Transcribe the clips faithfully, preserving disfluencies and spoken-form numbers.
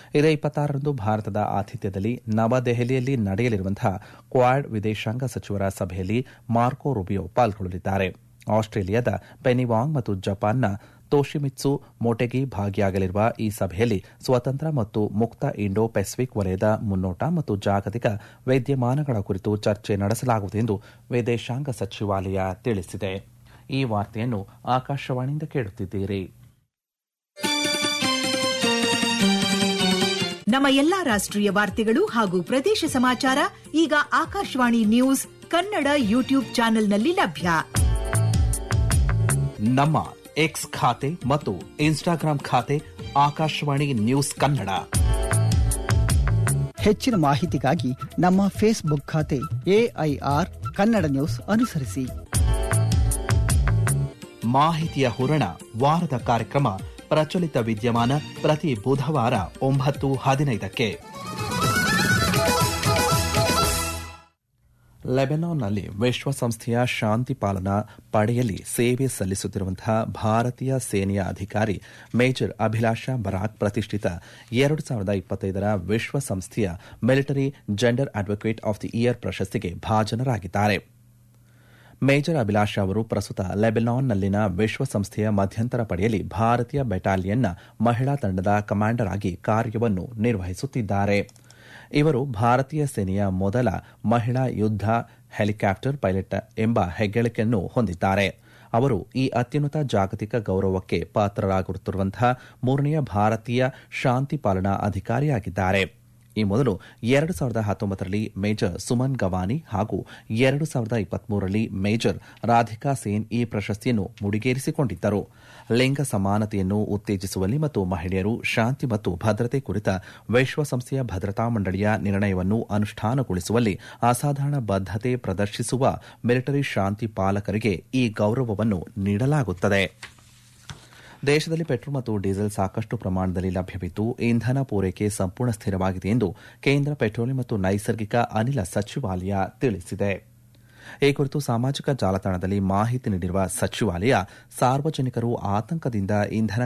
ಇದೇ ಇಪ್ಪತ್ತಾರರಂದು ಭಾರತದ ಆತಿಥ್ಯದಲ್ಲಿ ನವದೆಹಲಿಯಲ್ಲಿ ನಡೆಯಲಿರುವಂತಹ ಕ್ವಾಡ್ ವಿದೇಶಾಂಗ ಸಚಿವರ ಸಭೆಯಲ್ಲಿ ಮಾರ್ಕೊ ರೂಬಿಯೋ ಪಾಲ್ಗೊಳ್ಳಲಿದ್ದಾರೆ. ಆಸ್ಟ್ರೇಲಿಯಾದ ಪೆನಿ ವಾಂಗ್ ಮತ್ತು ಜಪಾನ್ನ ತೋಶಿಮಿತ್ಸು ಮೊಟೆಗಿ ಭಾಗಿಯಾಗಲಿರುವ ಈ ಸಭೆಯಲ್ಲಿ ಸ್ವತಂತ್ರ ಮತ್ತು ಮುಕ್ತ ಇಂಡೋ ಪೆಸಿಫಿಕ್ ವಲಯದ ಮುನ್ನೋಟ ಮತ್ತು ಜಾಗತಿಕ ವಿದ್ಯಮಾನಗಳ ಕುರಿತು ಚರ್ಚೆ ನಡೆಸಲಾಗುವುದು ಎಂದು ವಿದೇಶಾಂಗ ಸಚಿವಾಲಯ ತಿಳಿಸಿದೆ. ಈ ವಾರ್ತೆಯನ್ನು ಆಕಾಶವಾಣಿಯಿಂದ ಕೇಳುತ್ತಿದ್ದೀರಿ. ನಮ್ಮ ಎಲ್ಲಾ ರಾಷ್ಟ್ರೀಯ ವಾರ್ತೆಗಳು ಹಾಗೂ ಪ್ರದೇಶ ಸಮಾಚಾರ ಈಗ ಆಕಾಶವಾಣಿ ನ್ಯೂಸ್ ಕನ್ನಡ ಯೂಟ್ಯೂಬ್ ಚಾನೆಲ್ನಲ್ಲಿ ಲಭ್ಯ. ನಮ್ಮ ಎಕ್ಸ್ ಖಾತೆ ಮತ್ತು ಇನ್ಸ್ಟಾಗ್ರಾಂ ಖಾತೆ ಆಕಾಶವಾಣಿ ನ್ಯೂಸ್ ಕನ್ನಡ. ಹೆಚ್ಚಿನ ಮಾಹಿತಿಗಾಗಿ ನಮ್ಮ ಫೇಸ್ಬುಕ್ ಖಾತೆ ಎಐಆರ್ ಕನ್ನಡ ನ್ಯೂಸ್ ಅನುಸರಿಸಿ. ಮಾಹಿತಿಯ ಹೂರಣ ವಾರದ ಕಾರ್ಯಕ್ರಮ ಪ್ರಚಲಿತ ವಿದ್ಯಮಾನ ಪ್ರತಿ ಬುಧವಾರ ಒಂಬತ್ತು ಹದಿನೈದಕ್ಕೆ. ಲೆಬನಾನ್ನಲ್ಲಿ ವಿಶ್ವಸಂಸ್ಥೆಯ ಶಾಂತಿ ಪಾಲನಾ ಪಡೆಯಲ್ಲಿ ಸೇವೆ ಸಲ್ಲಿಸುತ್ತಿರುವಂತಹ ಭಾರತೀಯ ಸೇನೆಯ ಅಧಿಕಾರಿ ಮೇಜರ್ ಅಭಿಲಾಷಾ ಬರಾಕ್ ಪ್ರತಿಷ್ಠಿತ ಎರಡು ಸಾವಿರದ ಇಪ್ಪತ್ತೈದರ ವಿಶ್ವಸಂಸ್ಥೆಯ military gender advocate of the year ಪ್ರಶಸ್ತಿಗೆ ಭಾಜನರಾಗಿದ್ದಾರೆ. ಮೇಜರ್ ಅಭಿಲಾಷಾ ಅವರು ಪ್ರಸ್ತುತ ಲೆಬನಾನ್ನಲ್ಲಿನ ವಿಶ್ವಸಂಸ್ಥೆಯ ಮಧ್ಯಂತರ ಪಡೆಯಲ್ಲಿ ಭಾರತೀಯ ಬೆಟಾಲಿಯನ್ನ ಮಹಿಳಾ ತಂಡದ ಕಮಾಂಡರ್ ಆಗಿ ಕಾರ್ಯವನ್ನು ನಿರ್ವಹಿಸುತ್ತಿದ್ದಾರೆ. ಇವರು ಭಾರತೀಯ ಸೇನೆಯ ಮೊದಲ ಮಹಿಳಾ ಯುದ್ದ ಹೆಲಿಕಾಪ್ಟರ್ ಪೈಲಟ್ ಎಂಬ ಹೆಗ್ಗಳಿಕೆಯನ್ನು ಹೊಂದಿದ್ದಾರೆ. ಅವರು ಈ ಅತ್ಯುನ್ನತ ಜಾಗತಿಕ ಗೌರವಕ್ಕೆ ಪಾತ್ರರಾಗುತ್ತಿರುವಂತಹ ಮೂರನೆಯ ಭಾರತೀಯ ಶಾಂತಿ ಪಾಲನಾ ಅಧಿಕಾರಿಯಾಗಿದ್ದಾರೆ. ಈ ಮೊದಲು ಎರಡು ಸಾವಿರದ ಹತ್ತೊಂಬತ್ತರಲ್ಲಿ ಮೇಜರ್ ಸುಮನ್ ಗವಾನಿ ಹಾಗೂ ಎರಡು ಸಾವಿರದ ಇಪ್ಪತ್ಮೂರರಲ್ಲಿ ಮೇಜರ್ ರಾಧಿಕಾ ಸೇನ್ ಈ ಪ್ರಶಸ್ತಿಯನ್ನು ಮುಡಿಗೇರಿಸಿಕೊಂಡಿದ್ದರು. ಲಿಂಗ ಸಮಾನತೆಯನ್ನು ಉತ್ತೇಜಿಸುವಲ್ಲಿ ಮತ್ತು ಮಹಿಳೆಯರು ಶಾಂತಿ ಮತ್ತು ಭದ್ರತೆ ಕುರಿತ ವಿಶ್ವಸಂಸ್ಥೆಯ ಭದ್ರತಾ ಮಂಡಳಿಯ ನಿರ್ಣಯವನ್ನು ಅನುಷ್ಠಾನಗೊಳಿಸುವಲ್ಲಿ ಅಸಾಧಾರಣ ಬದ್ಧತೆ ಪ್ರದರ್ಶಿಸುವ ಮಿಲಿಟರಿ ಶಾಂತಿ ಪಾಲಕರಿಗೆ ಈ ಗೌರವವನ್ನು ನೀಡಲಾಗುತ್ತದೆ. ದೇಶದಲ್ಲಿ ಪೆಟ್ರೋಲ್ ಮತ್ತು ಡೀಸೆಲ್ ಸಾಕಷ್ಟು ಪ್ರಮಾಣದಲ್ಲಿ ಲಭ್ಯವಿದ್ದು ಇಂಧನ ಪೂರೈಕೆ ಸಂಪೂರ್ಣ ಸ್ಥಿರವಾಗಿದೆ ಎಂದು ಕೇಂದ್ರ ಪೆಟ್ರೋಲಿಯಂ ಮತ್ತು ನೈಸರ್ಗಿಕ ಅನಿಲ ಸಚಿವಾಲಯ ತಿಳಿಸಿದೆ. ಈ ಕುರಿತು ಸಾಮಾಜಿಕ ಜಾಲತಾಣದಲ್ಲಿ ಮಾಹಿತಿ ನೀಡಿರುವ ಸಚಿವಾಲಯ ಸಾರ್ವಜನಿಕರು ಆತಂಕದಿಂದ ಇಂಧನ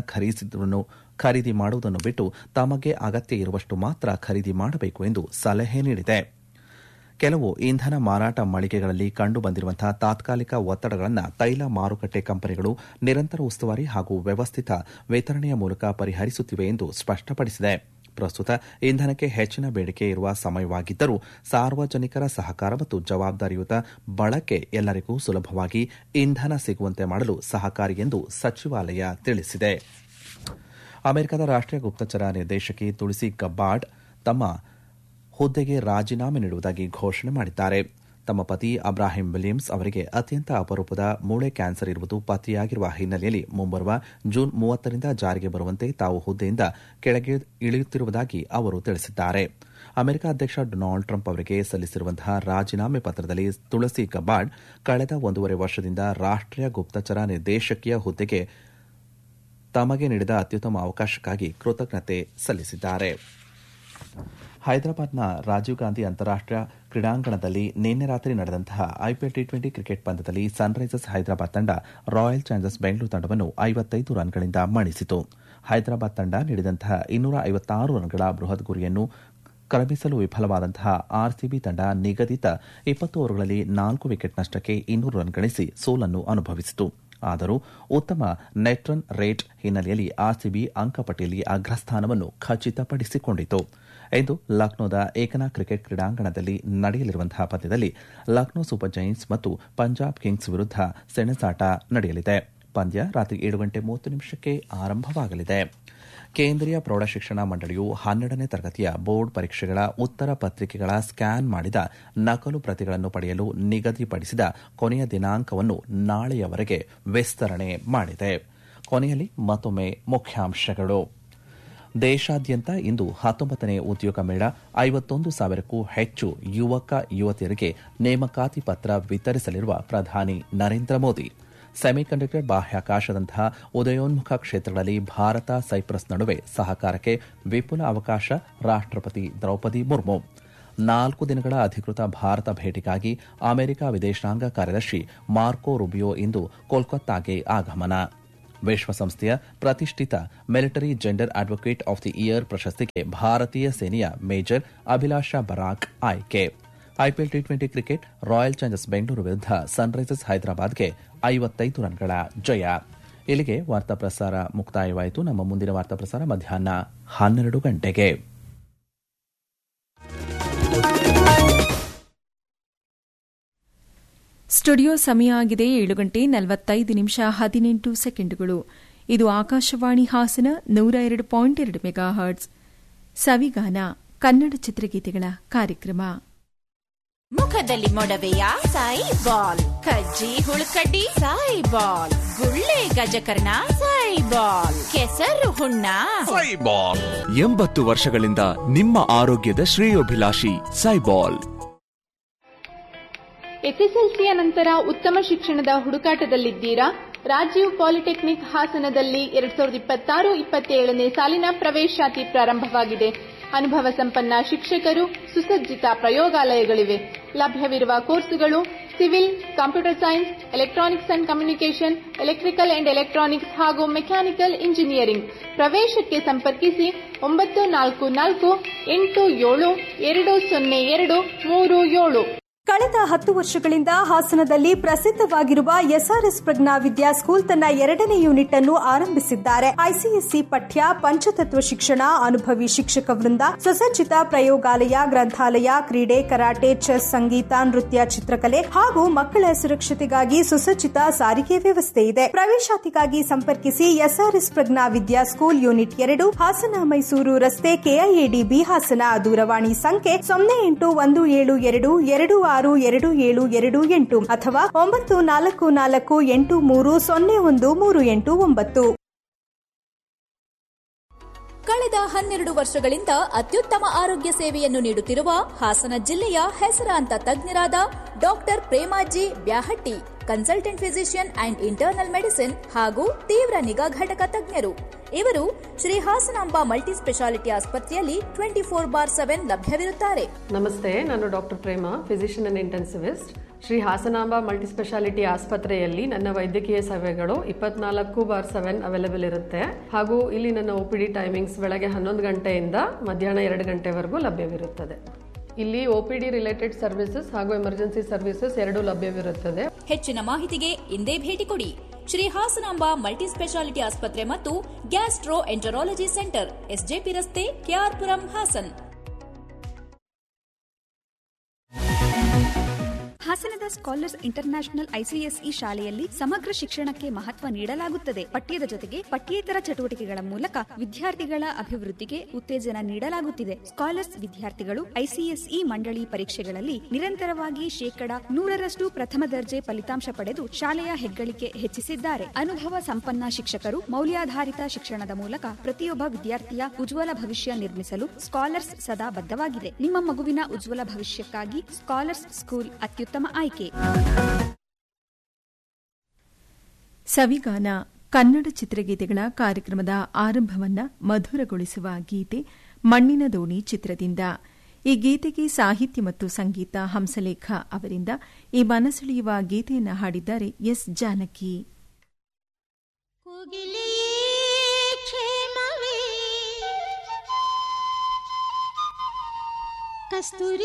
ಖರೀದಿ ಮಾಡುವುದನ್ನು ಬಿಟ್ಟು ತಮಗೆ ಅಗತ್ಯ ಇರುವಷ್ಟು ಮಾತ್ರ ಖರೀದಿ ಮಾಡಬೇಕು ಎಂದು ಸಲಹೆ ನೀಡಿದೆ. ಕೆಲವು ಇಂಧನ ಮಾರಾಟ ಮಳಿಗೆಗಳಲ್ಲಿ ಕಂಡುಬಂದಿರುವಂತಹ ತಾತ್ಕಾಲಿಕ ಒತ್ತಡಗಳನ್ನು ತೈಲ ಮಾರುಕಟ್ಟೆ ಕಂಪನಿಗಳು ನಿರಂತರ ಉಸ್ತುವಾರಿ ಹಾಗೂ ವ್ಯವಸ್ಥಿತ ವಿತರಣೆಯ ಮೂಲಕ ಪರಿಹರಿಸುತ್ತಿವೆ ಎಂದು ಸ್ಪಷ್ಟಪಡಿಸಿದೆ. ಪ್ರಸ್ತುತ ಇಂಧನಕ್ಕೆ ಹೆಚ್ಚಿನ ಬೇಡಿಕೆ ಇರುವ ಸಮಯವಾಗಿದ್ದರೂ ಸಾರ್ವಜನಿಕರ ಸಹಕಾರ ಮತ್ತು ಜವಾಬ್ದಾರಿಯುತ ಬಳಕೆ ಎಲ್ಲರಿಗೂ ಸುಲಭವಾಗಿ ಇಂಧನ ಸಿಗುವಂತೆ ಮಾಡಲು ಸಹಕಾರಿ ಎಂದು ಸಚಿವಾಲಯ ತಿಳಿಸಿದೆ. ಅಮೆರಿಕದ ರಾಷ್ಟೀಯ ಗುಪ್ತಚರ ನಿರ್ದೇಶಕಿ ತುಳಸಿ ಗಬ್ಬಾರ್ಡ್ ತಮ್ಮ ಹುದ್ದೆಗೆ ರಾಜೀನಾಮೆ ನೀಡುವುದಾಗಿ ಘೋಷಣೆ ಮಾಡಿದ್ದಾರೆ. ತಮ್ಮ ಪತಿ ಅಬ್ರಾಹಿಂ ವಿಲಿಯಮ್ಸ್ ಅವರಿಗೆ ಅತ್ಯಂತ ಅಪರೂಪದ ಮೂಳೆ ಕ್ಯಾನ್ಸರ್ ಇರುವುದು ಪತ್ತೆಯಾಗಿರುವ ಹಿನ್ನೆಲೆಯಲ್ಲಿ ಮುಂಬರುವ ಜೂನ್ ಮೂವತ್ತರಿಂದ ಜಾರಿಗೆ ಬರುವಂತೆ ತಾವು ಹುದ್ದೆಯಿಂದ ಕೆಳಗೆ ಇಳಿಯುತ್ತಿರುವುದಾಗಿ ಅವರು ತಿಳಿಸಿದ್ದಾರೆ. ಅಮೆರಿಕ ಅಧ್ಯಕ್ಷ ಡೊನಾಲ್ಡ್ ಟ್ರಂಪ್ ಅವರಿಗೆ ಸಲ್ಲಿಸಿರುವಂತಹ ರಾಜೀನಾಮೆ ಪತ್ರದಲ್ಲಿ ತುಳಸಿ ಗಬ್ಬಾರ್ಡ್ ಕಳೆದ ಒಂದೂವರೆ ವರ್ಷದಿಂದ ರಾಷ್ಟೀಯ ಗುಪ್ತಚರ ನಿರ್ದೇಶಕಿಯ ಹುದ್ದೆಗೆ ತಮಗೆ ನೀಡಿದ ಅತ್ಯುತ್ತಮ ಅವಕಾಶಕ್ಕಾಗಿ ಕೃತಜ್ಞತೆ ಸಲ್ಲಿಸಿದ್ದಾರೆ. ಹೈದರಾಬಾದ್ನ ರಾಜೀವ್ ಗಾಂಧಿ ಅಂತಾರಾಷ್ಟೀಯ ಕ್ರೀಡಾಂಗಣದಲ್ಲಿ ನಿನ್ನೆ ರಾತ್ರಿ ನಡೆದಂತಹ ಐಪಿಎಲ್ ಟಿ ಟ್ವೆಂಟಿ ಕ್ರಿಕೆಟ್ ಪಂದ್ಯದಲ್ಲಿ ಸನ್ರೈಸರ್ಸ್ ಹೈದರಾಬಾದ್ ತಂಡ ರಾಯಲ್ ಚಾಲೆಂಜರ್ಸ್ ಬೆಂಗಳೂರು ತಂಡವನ್ನು ಐವತ್ತೈದು ರನ್ಗಳಿಂದ ಮಣಿಸಿತು. ಹೈದರಾಬಾದ್ ತಂಡ ನೀಡಿದಂತಹ ಇನ್ನೂರ ಐವತ್ತಾರು ರನ್ಗಳ ಬೃಹತ್ ಗುರಿಯನ್ನು ಕ್ರಮಿಸಲು ವಿಫಲವಾದಂತಹ ಆರ್ಸಿಬಿ ತಂಡ ನಿಗದಿತ ಇಪ್ಪತ್ತು ಓವರ್ಗಳಲ್ಲಿ ನಾಲ್ಕು ವಿಕೆಟ್ ನಷ್ಟಕ್ಕೆ ಇನ್ನೂರು ರನ್ ಗಳಿಸಿ ಸೋಲನ್ನು ಅನುಭವಿಸಿತು. ಆದರೂ ಉತ್ತಮ ನೆಟ್ ರನ್ ರೇಟ್ ಹಿನ್ನೆಲೆಯಲ್ಲಿ ಆರ್ಸಿಬಿ ಅಂಕಪಟ್ಟಿಯಲ್ಲಿ ಅಗ್ರಸ್ಥಾನವನ್ನು ಖಚಿತಪಡಿಸಿಕೊಂಡಿತು. ಇಂದು ಲಕ್ನೋದ ಏಕನಾ ಕ್ರಿಕೆಟ್ ಕ್ರೀಡಾಂಗಣದಲ್ಲಿ ನಡೆಯಲಿರುವಂತಹ ಪಂದ್ಯದಲ್ಲಿ ಲಕ್ನೋ ಸೂಪರ್ ಜೈಂಟ್ಸ್ ಮತ್ತು ಪಂಜಾಬ್ ಕಿಂಗ್ಸ್ ವಿರುದ್ಧ ಸೆಣಸಾಟ ನಡೆಯಲಿದೆ. ಪಂದ್ಯ ರಾತ್ರಿ ಏಳು ಗಂಟೆ ಮೂವತ್ತು ನಿಮಿಷಕ್ಕೆ ಆರಂಭವಾಗಲಿದೆ. ಕೇಂದ್ರೀಯ ಪ್ರೌಢಶಿಕ್ಷಣ ಮಂಡಳಿಯು ಹನ್ನೆರಡನೇ ತರಗತಿಯ ಬೋರ್ಡ್ ಪರೀಕ್ಷೆಗಳ ಉತ್ತರ ಪತ್ರಿಕೆಗಳ ಸ್ಕ್ಯಾನ್ ಮಾಡಿದ ನಕಲು ಪ್ರತಿಗಳನ್ನು ಪಡೆಯಲು ನಿಗದಿಪಡಿಸಿದ ಕೊನೆಯ ದಿನಾಂಕವನ್ನು ನಾಳೆಯವರೆಗೆ ವಿಸ್ತರಣೆ ಮಾಡಿದೆ. ಕೊನೆಯಲ್ಲಿ ಮತ್ತೊಮ್ಮೆ ಮುಖ್ಯಾಂಶಗಳು. ದೇಶಾದ್ಯಂತ ಇಂದು ಹತ್ತೊಂಬತ್ತನೇ ಉದ್ಯೋಗ ಮೇಳ, ಐವತ್ತೊಂದು ಸಾವಿರಕ್ಕೂ ಹೆಚ್ಚು ಯುವಕ ಯುವತಿಯರಿಗೆ ನೇಮಕಾತಿ ಪತ್ರ ವಿತರಿಸಲಿರುವ ಪ್ರಧಾನಿ ನರೇಂದ್ರ ಮೋದಿ. ಸೆಮಿಕಂಡಕ್ಟರ್ ಬಾಹ್ಯಾಕಾಶದಂತಹ ಉದಯೋನ್ಮುಖ ಕ್ಷೇತ್ರಗಳಲ್ಲಿ ಭಾರತ ಸೈಪ್ರಸ್ ನಡುವೆ ಸಹಕಾರಕ್ಕೆ ವಿಪುಲ ಅವಕಾಶ, ರಾಷ್ಟಪತಿ ದ್ರೌಪದಿ ಮುರ್ಮು. ನಾಲ್ಕು ದಿನಗಳ ಅಧಿಕೃತ ಭಾರತ ಭೇಟಿಗಾಗಿ ಅಮೆರಿಕ ವಿದೇಶಾಂಗ ಕಾರ್ಯದರ್ಶಿ ಮಾರ್ಕೊ ರೂಬಿಯೋ ಇಂದು ಕೋಲ್ಕತ್ತಾಗೆ ಆಗಮನ. ವಿಶ್ವಸಂಸ್ಥೆಯ ಪ್ರತಿಷ್ಠಿತ military gender advocate of the year ಪ್ರಶಸ್ತಿಗೆ ಭಾರತೀಯ ಸೇನೆಯ ಮೇಜರ್ ಅಭಿಲಾಷಾ ಬರಾಕ್ ಆಯ್ಕೆ. IPL T twenty cricket royal Challengers Bengaluru ವಿರುದ್ಧ ಸನ್ರೈಸರ್ಸ್ ಹೈದರಾಬಾದ್ಗೆ ಐವತ್ತೈದು ರನ್ಗಳ ಜಯ. ಇಲ್ಲಿಗೆ ವಾರ್ತಾ ಪ್ರಸಾರ ಮುಕ್ತಾಯವಾಯಿತು. ನಮ್ಮ ಮುಂದಿನ ವಾರ್ತಾ ಪ್ರಸಾರ ಮಧ್ಯಾಹ್ನ ಹನ್ನೆರಡು ಗಂಟೆಗೆ. ಸ್ಟುಡಿಯೋ ಸಮಯ ಆಗಿದೆ ಏಳು ಗಂಟೆ ನಲವತ್ತೈದು ನಿಮಿಷ ಹದಿನೆಂಟು ಸೆಕೆಂಡುಗಳು. ಇದು ಆಕಾಶವಾಣಿ ಹಾಸನ ನೂರ ಎರಡು ಪಾಯಿಂಟ್ ಎರಡು ಮೆಗಾ ಹರ್ಟ್ಸ್ ಸವಿಗಾನ ಕನ್ನಡ ಚಿತ್ರಗೀತೆಗಳ ಕಾರ್ಯಕ್ರಮ. ಮುಖದಲ್ಲಿ ಮೊಡವೆಯ ಸಾಯಿ ಬಾಲ್, ಕಜ್ಜಿ ಹುಳುಕಡ್ಡಿ ಸಾಯಿ ಬಾಲ್, ಗುಳ್ಳೆ ಗಜಕರ್ಣ ಸಾಯಿ ಬಾಲ್, ಕೆಸರು ಹುಣ್ಣ ಸಾಯಿ ಬಾಲ್. ಎಂಬತ್ತು ವರ್ಷಗಳಿಂದ ನಿಮ್ಮ ಆರೋಗ್ಯದ ಶ್ರೇಯೋಭಿಲಾಷಿ ಸಾಯಿಬಾಲ್. ಎಸ್ಎಸ್ಎಲ್ಸಿಯ ನಂತರ ಉತ್ತಮ ಶಿಕ್ಷಣದ ಹುಡುಕಾಟದಲ್ಲಿದ್ದೀರಾ? ರಾಜೀವ್ ಪಾಲಿಟೆಕ್ನಿಕ್ ಹಾಸನದಲ್ಲಿ ಎರಡ್ ಸಾವಿರದ ಇಪ್ಪತ್ತಾರು ಇಪ್ಪತ್ತೇಳನೇ ಸಾಲಿನ ಪ್ರವೇಶಾತಿ ಪ್ರಾರಂಭವಾಗಿದೆ. ಅನುಭವ ಸಂಪನ್ನ ಶಿಕ್ಷಕರು, ಸುಸಜ್ಜಿತ ಪ್ರಯೋಗಾಲಯಗಳಿವೆ. ಲಭ್ಯವಿರುವ ಕೋರ್ಸುಗಳು civil, computer science, electronics and communication, electrical and electronics ಹಾಗೂ ಮೆಕ್ಯಾನಿಕಲ್ ಇಂಜಿನಿಯರಿಂಗ್. ಪ್ರವೇಶಕ್ಕೆ ಸಂಪರ್ಕಿಸಿ ಒಂಬತ್ತು ನಾಲ್ಕು ನಾಲ್ಕು ಎಂಟು ಏಳು ಎರಡು ಸೊನ್ನೆ ಎರಡು ಮೂರು ಏಳು. ಕಳೆದ ಹತ್ತು ವರ್ಷಗಳಿಂದ ಹಾಸನದಲ್ಲಿ ಪ್ರಸಿದ್ಧವಾಗಿರುವ ಎಸ್ಆರ್ಎಸ್ ಪ್ರಜ್ಞಾ ವಿದ್ಯಾ ಸ್ಕೂಲ್ ತನ್ನ ಎರಡನೇ ಯೂನಿಟ್ ಅನ್ನು ಆರಂಭಿಸಿದ್ದಾರೆ. ಐಸಿಎಸ್ಸಿ ಪಠ್ಯ, ಪಂಚತತ್ವ ಶಿಕ್ಷಣ, ಅನುಭವಿ ಶಿಕ್ಷಕ ವೃಂದ, ಸುಸಜ್ಜಿತ ಪ್ರಯೋಗಾಲಯ, ಗ್ರಂಥಾಲಯ, ಕ್ರೀಡೆ, ಕರಾಟೆ, ಚೆಸ್, ಸಂಗೀತ, ನೃತ್ಯ, ಚಿತ್ರಕಲೆ ಹಾಗೂ ಮಕ್ಕಳ ಸುರಕ್ಷತೆಗಾಗಿ ಸುಸಜ್ಜಿತ ಸಾರಿಗೆ ವ್ಯವಸ್ಥೆ ಇದೆ. ಪ್ರವೇಶಾತಿಗಾಗಿ ಸಂಪರ್ಕಿಸಿ ಎಸ್ಆರ್ಎಸ್ ಪ್ರಜ್ಞಾ ವಿದ್ಯಾ ಸ್ಕೂಲ್ ಯೂನಿಟ್ ಎರಡು, ಹಾಸನ ಮೈಸೂರು ರಸ್ತೆ, ಕೆಐಎಡಿಬಿ ಹಾಸನ. ದೂರವಾಣಿ ಸಂಖ್ಯೆ ಸೊನ್ನೆ ಎಂಟು ಒಂದು ಏಳು ಎರಡು ಎರಡು ಆರು ಎರಡು ಏಳು ಎರಡು ಎಂಟು ಅಥವಾ ಒಂಬತ್ತು ನಾಲ್ಕು ನಾಲ್ಕು ಎಂಟು ಮೂರು ಸೊನ್ನೆ ಒಂದು ಮೂರು ಎಂಟು ಒಂಬತ್ತು. ಕಳೆದ ಹನ್ನೆರಡು ವರ್ಷಗಳಿಂದ ಅತ್ಯುತ್ತಮ ಆರೋಗ್ಯ ಸೇವೆಯನ್ನು ನೀಡುತ್ತಿರುವ ಹಾಸನ ಜಿಲ್ಲೆಯ ಹೆಸರಾಂತ ತಜ್ಞರಾದ doctor Premaji Byahatti, consultant physician and internal medicine ಹಾಗೂ ತೀವ್ರ ನಿಗಾ ಘಟಕ ತಜ್ಞರು. ಇವರು ಶ್ರೀ ಹಾಸನಾಂಬ ಮಲ್ಟಿ ಸ್ಪೆಷಾಲಿಟಿ ಆಸ್ಪತ್ರೆಯಲ್ಲಿ ಟ್ವೆಂಟಿ ಫೋರ್ ಬಾರ್ ಸೆವೆನ್ ಲಭ್ಯವಿರುತ್ತಾರೆ. ನಮಸ್ತೆ, ನಾನು doctor Prema, physician and intensivist. Shri Hasanamba multi speciality ಆಸ್ಪತ್ರೆಯಲ್ಲಿ ನನ್ನ ವೈದ್ಯಕೀಯ ಸೇವೆಗಳು ಇಪ್ಪತ್ನಾಲ್ಕು ಬಾರ್ ಸೆವೆನ್ ಅವೈಲೇಬಲ್ ಇರುತ್ತೆ. ಹಾಗೂ ಇಲ್ಲಿ ನನ್ನ ಒಪಿಡಿ ಟೈಮಿಂಗ್ಸ್ ಬೆಳಗ್ಗೆ ಹನ್ನೊಂದು ಗಂಟೆಯಿಂದ ಮಧ್ಯಾಹ್ನ ಎರಡು ಗಂಟೆವರೆಗೂ ಲಭ್ಯವಿರುತ್ತದೆ. ಇಲ್ಲಿ ಒಪಿಡಿ ರಿಲೇಟೆಡ್ ಸರ್ವಿಸಸ್ ಹಾಗೂ ಎಮರ್ಜೆನ್ಸಿ ಸರ್ವಿಸಸ್ ಎರಡೂ ಲಭ್ಯವಿರುತ್ತದೆ. ಹೆಚ್ಚಿನ ಮಾಹಿತಿಗೆ ಇಂದೇ ಭೇಟಿ ಕೊಡಿ. ಶ್ರೀ ಹಾಸನಾಂಬ ಮಲ್ಟಿ ಸ್ಪೆಷಾಲಿಟಿ ಆಸ್ಪತ್ರೆ ಮತ್ತು ಗ್ಯಾಸ್ಟ್ರೋ ಎಂಟರಾಲಜಿ ಸೆಂಟರ್, ಎಸ್ಜೆಪಿ ರಸ್ತೆ, ಕೆಆರ್ಪುರಂ, ಹಾಸನ್. ಹಾಸನದ ಸ್ಕಾಲರ್ಸ್ ಇಂಟರ್ನ್ಯಾಷನಲ್ ಐಸಿಎಸ್ಇ ಶಾಲೆಯಲ್ಲಿ ಸಮಗ್ರ ಶಿಕ್ಷಣಕ್ಕೆ ಮಹತ್ವ ನೀಡಲಾಗುತ್ತದೆ. ಪಠ್ಯದ ಜೊತೆಗೆ ಪಠ್ಯೇತರ ಚಟುವಟಿಕೆಗಳ ಮೂಲಕ ವಿದ್ಯಾರ್ಥಿಗಳ ಅಭಿವೃದ್ಧಿಗೆ ಉತ್ತೇಜನ ನೀಡಲಾಗುತ್ತಿದೆ. ಸ್ಕಾಲರ್ಸ್ ವಿದ್ಯಾರ್ಥಿಗಳು ಐಸಿಎಸ್ಇ ಮಂಡಳಿ ಪರೀಕ್ಷೆಗಳಲ್ಲಿ ನಿರಂತರವಾಗಿ ಶೇಕಡಾ ನೂರರಷ್ಟು ಪ್ರಥಮ ದರ್ಜೆ ಫಲಿತಾಂಶ ಪಡೆದು ಶಾಲೆಯ ಹೆಗ್ಗಳಿಕೆ ಹೆಚ್ಚಿಸಿದ್ದಾರೆ. ಅನುಭವ ಸಂಪನ್ನ ಶಿಕ್ಷಕರು ಮೌಲ್ಯಾಧಾರಿತ ಶಿಕ್ಷಣದ ಮೂಲಕ ಪ್ರತಿಯೊಬ್ಬ ವಿದ್ಯಾರ್ಥಿಯ ಉಜ್ವಲ ಭವಿಷ್ಯ ನಿರ್ಮಿಸಲು ಸ್ಕಾಲರ್ಸ್ ಸದಾ ಬದ್ಧವಾಗಿದೆ. ನಿಮ್ಮ ಮಗುವಿನ ಉಜ್ವಲ ಭವಿಷ್ಯಕ್ಕಾಗಿ ಸ್ಕಾಲರ್ಸ್ ಸ್ಕೂಲ್ ಅತ್ಯುತ್ತಮ ಆಯ್ಕೆ. ಸವಿಗಾನ ಕನ್ನಡ ಚಿತ್ರಗೀತೆಗಳ ಕಾರ್ಯಕ್ರಮದ ಆರಂಭವನ್ನ ಮಧುರಗೊಳಿಸುವ ಗೀತೆ ಮಣ್ಣಿನ ದೋಣಿ ಚಿತ್ರದಿಂದ. ಈ ಗೀತೆಗೆ ಸಾಹಿತ್ಯ ಮತ್ತು ಸಂಗೀತ ಹಂಸಲೇಖ ಅವರಿಂದ. ಈ ಮನಸೆಳೆಯುವ ಗೀತೆಯನ್ನು ಹಾಡಿದ್ದಾರೆ ಎಸ್ ಜಾನಕಿ. ಕಸ್ತೂರಿ